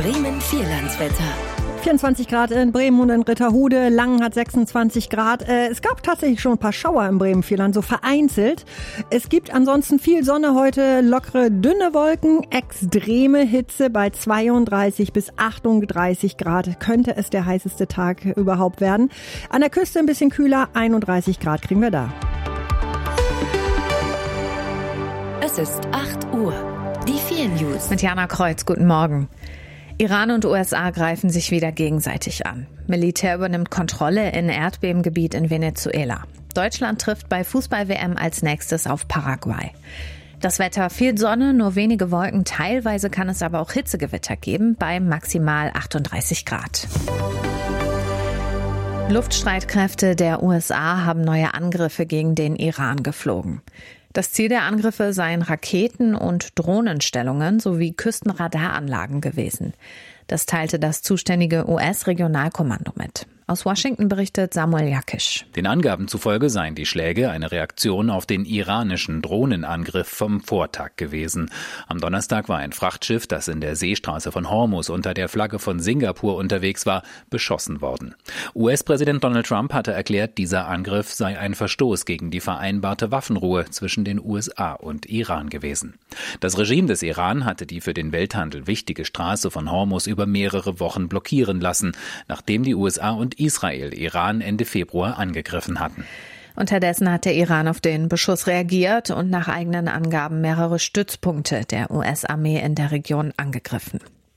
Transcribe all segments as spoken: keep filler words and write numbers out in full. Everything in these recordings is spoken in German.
Bremen Vierlandswetter. vierundzwanzig Grad in Bremen und in Ritterhude, Langen hat sechsundzwanzig Grad. Äh, es gab tatsächlich schon ein paar Schauer im Bremen-Vierland, so vereinzelt. Es gibt ansonsten viel Sonne heute, lockere, dünne Wolken, extreme Hitze bei zweiunddreißig bis achtunddreißig Grad. Könnte es der heißeste Tag überhaupt werden. An der Küste ein bisschen kühler, einunddreißig Grad kriegen wir da. Es ist acht Uhr. Die vier News. Mit Jana Kreuz, guten Morgen. Iran und U S A greifen sich wieder gegenseitig an. Militär übernimmt Kontrolle in Erdbebengebiet in Venezuela. Deutschland trifft bei Fußball-W M als nächstes auf Paraguay. Das Wetter, viel Sonne, nur wenige Wolken. Teilweise kann es aber auch Hitzegewitter geben bei maximal achtunddreißig Grad. Luftstreitkräfte der U S A haben neue Angriffe gegen den Iran geflogen. Das Ziel der Angriffe seien Raketen- und Drohnenstellungen sowie Küstenradaranlagen gewesen. Das teilte das zuständige U S-Regionalkommando mit. Aus Washington berichtet Samuel Jakisch. Den Angaben zufolge seien die Schläge eine Reaktion auf den iranischen Drohnenangriff vom Vortag gewesen. Am Donnerstag war ein Frachtschiff, das in der Seestraße von Hormuz unter der Flagge von Singapur unterwegs war, beschossen worden. U S-Präsident Donald Trump hatte erklärt, dieser Angriff sei ein Verstoß gegen die vereinbarte Waffenruhe zwischen den U S A und Iran gewesen. Das Regime des Iran hatte die für den Welthandel wichtige Straße von Hormuz über mehrere Wochen blockieren lassen, nachdem die U S A und Israel Iran Ende Februar angegriffen hatten. Unterdessen hat der Iran auf den Beschuss reagiert und nach eigenen Angaben mehrere Stützpunkte der U S-Armee in der Region angegriffen.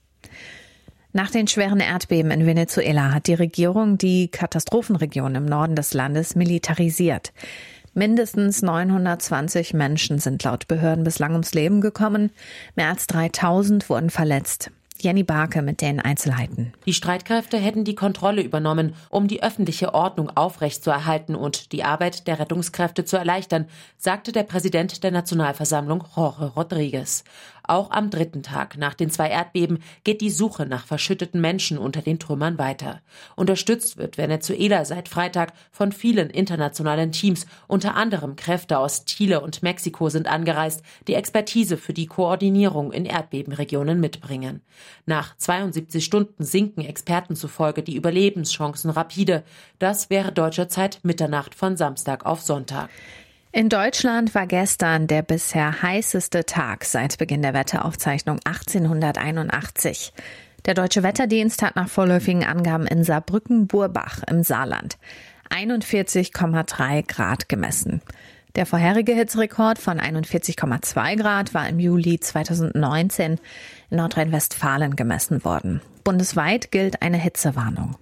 Nach den schweren Erdbeben in Venezuela hat die Regierung die Katastrophenregion im Norden des Landes militarisiert. Mindestens neunhundertzwanzig Menschen sind laut Behörden bislang ums Leben gekommen. Mehr als dreitausend wurden verletzt. Jenny Barke mit den Einzelheiten. Die Streitkräfte hätten die Kontrolle übernommen, um die öffentliche Ordnung aufrechtzuerhalten und die Arbeit der Rettungskräfte zu erleichtern, sagte der Präsident der Nationalversammlung Jorge Rodriguez. Auch am dritten Tag nach den zwei Erdbeben geht die Suche nach verschütteten Menschen unter den Trümmern weiter. Unterstützt wird Venezuela seit Freitag von vielen internationalen Teams. Unter anderem Kräfte aus Chile und Mexiko sind angereist, die Expertise für die Koordinierung in Erdbebenregionen mitbringen. Nach zweiundsiebzig Stunden sinken Experten zufolge die Überlebenschancen rapide. Das wäre deutscher Zeit Mitternacht von Samstag auf Sonntag. In Deutschland war gestern der bisher heißeste Tag seit Beginn der Wetteraufzeichnung achtzehnhunderteinundachtzig. Der Deutsche Wetterdienst hat nach vorläufigen Angaben in Saarbrücken-Burbach im Saarland einundvierzig Komma drei Grad gemessen. Der vorherige Hitzerekord von einundvierzig Komma zwei Grad war im Juli zweitausendneunzehn in Nordrhein-Westfalen gemessen worden. Bundesweit gilt eine Hitzewarnung.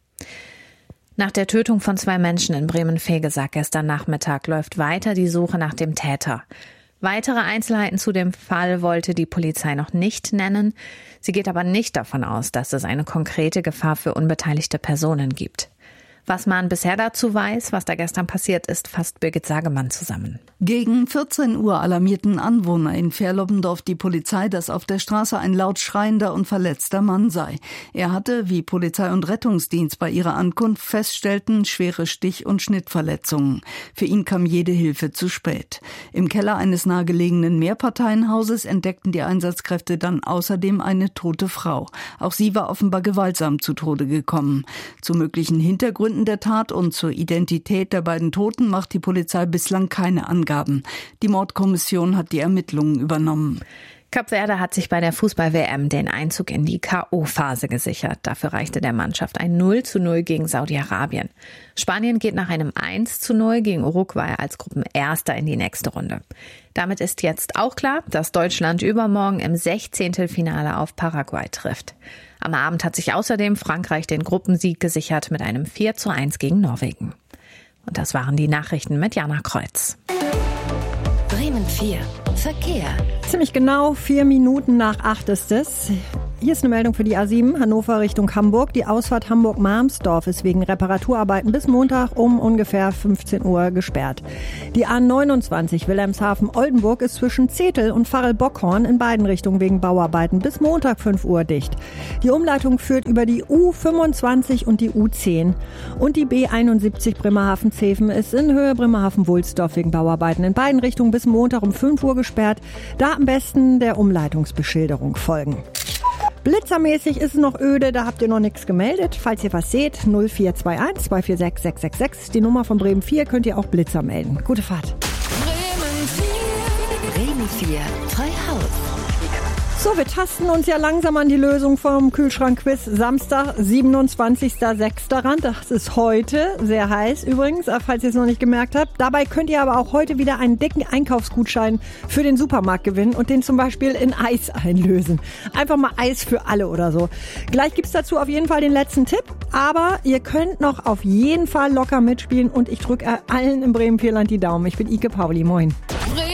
Nach der Tötung von zwei Menschen in Bremen-Vegesack gestern Nachmittag läuft weiter die Suche nach dem Täter. Weitere Einzelheiten zu dem Fall wollte die Polizei noch nicht nennen. Sie geht aber nicht davon aus, dass es eine konkrete Gefahr für unbeteiligte Personen gibt. Was man bisher dazu weiß, was da gestern passiert ist, fasst Birgit Sagemann zusammen. Gegen vierzehn Uhr alarmierten Anwohner in Ferloppendorf die Polizei, dass auf der Straße ein laut schreiender und verletzter Mann sei. Er hatte, wie Polizei und Rettungsdienst bei ihrer Ankunft feststellten, schwere Stich- und Schnittverletzungen. Für ihn kam jede Hilfe zu spät. Im Keller eines nahegelegenen Mehrparteienhauses entdeckten die Einsatzkräfte dann außerdem eine tote Frau. Auch sie war offenbar gewaltsam zu Tode gekommen. Zu möglichen Hintergründen der Tat und zur Identität der beiden Toten macht die Polizei bislang keine Angaben. Die Mordkommission hat die Ermittlungen übernommen. Kap Verde hat sich bei der Fußball-W M den Einzug in die K O-Phase gesichert. Dafür reichte der Mannschaft ein null zu null gegen Saudi-Arabien. Spanien geht nach einem eins zu null gegen Uruguay als Gruppenerster in die nächste Runde. Damit ist jetzt auch klar, dass Deutschland übermorgen im Sechzehntelfinale auf Paraguay trifft. Am Abend hat sich außerdem Frankreich den Gruppensieg gesichert mit einem vier zu eins gegen Norwegen. Und das waren die Nachrichten mit Jana Kreuz. Bremen vier. Verkehr. Ziemlich genau vier Minuten nach acht ist es. Hier ist eine Meldung für die A sieben, Hannover Richtung Hamburg. Die Ausfahrt Hamburg-Marmsdorf ist wegen Reparaturarbeiten bis Montag um ungefähr fünfzehn Uhr gesperrt. Die A neunundzwanzig Wilhelmshaven-Oldenburg ist zwischen Zetel und Varel-Bockhorn in beiden Richtungen wegen Bauarbeiten bis Montag fünf Uhr dicht. Die Umleitung führt über die U fünfundzwanzig und die U zehn. Und die B einundsiebzig Bremerhaven-Zeven ist in Höhe Bremerhaven-Wulsdorf wegen Bauarbeiten in beiden Richtungen bis Montag um fünf Uhr gesperrt. Da am besten der Umleitungsbeschilderung folgen. Blitzermäßig ist es noch öde, da habt ihr noch nichts gemeldet. Falls ihr was seht, null vier zwei eins zwei vier sechs sechs sechs sechs, die Nummer von Bremen vier, könnt ihr auch Blitzer melden. Gute Fahrt. Bremen vier. Bremen vier. Frei Haus. So, wir tasten uns ja langsam an die Lösung vom Kühlschrank-Quiz. Samstag, siebenundzwanzigster sechster ran. Das ist heute. Sehr heiß übrigens, falls ihr es noch nicht gemerkt habt. Dabei könnt ihr aber auch heute wieder einen dicken Einkaufsgutschein für den Supermarkt gewinnen und den zum Beispiel in Eis einlösen. Einfach mal Eis für alle oder so. Gleich gibt's dazu auf jeden Fall den letzten Tipp. Aber ihr könnt noch auf jeden Fall locker mitspielen und ich drücke allen im Bremen Vierland die Daumen. Ich bin Ike Pauli. Moin.